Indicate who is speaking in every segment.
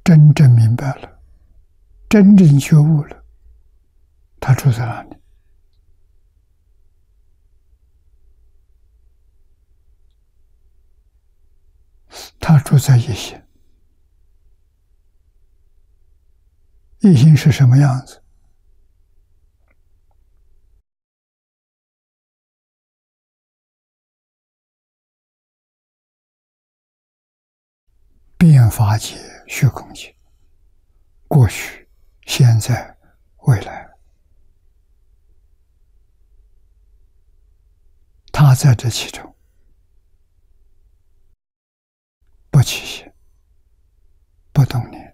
Speaker 1: 真正明白了，真正觉悟了，他住在哪里？他住在一心。一心是什么样子？变法界、虚空界，过去、现在、未来，他在这其中，不起心，不动念，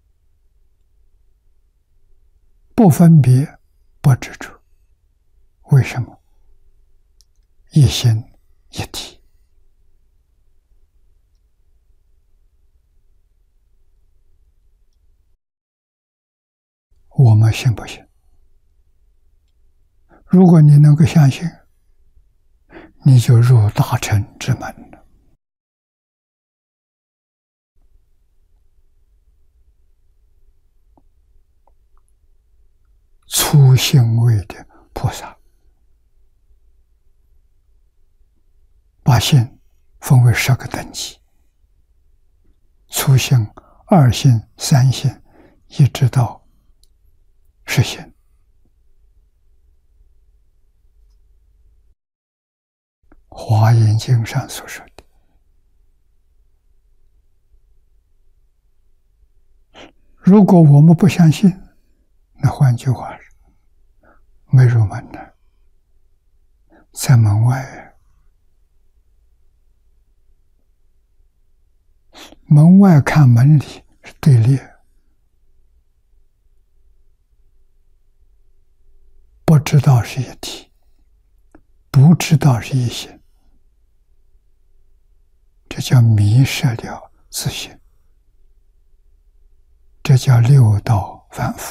Speaker 1: 不分别，不执着。为什么？一心一体。我们信不信？如果你能够相信，你就入大乘之门了。初信位的菩萨，把信分为10个等级，初信、二信、三信，一直到实信。华严经上所说的，如果我们不相信，那换句话是没入门的，在门外。门外看门里是对立，不知道是一体，不知道是一心，这叫迷失了自信，这叫六道反复。